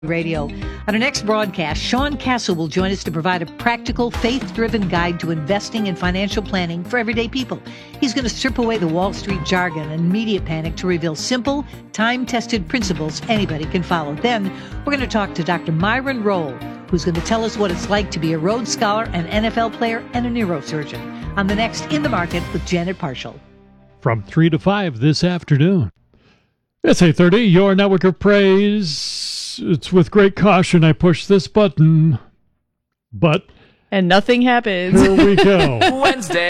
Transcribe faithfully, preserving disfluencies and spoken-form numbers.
Radio. On our next broadcast, Sean Castle will join us to provide a practical, faith-driven guide to investing and financial planning for everyday people. He's going to strip away the Wall Street jargon and media panic to reveal simple, time-tested principles anybody can follow. Then, we're going to talk to Doctor Myron Rolle, who's going to tell us what it's like to be a Rhodes Scholar, an N F L player, and a neurosurgeon. On the next In the Market with Janet Parshall. From three to five this afternoon. It's eight thirty, your network of praise. It's with great caution I push this button, but... And nothing happens. Here we go. Wednesday.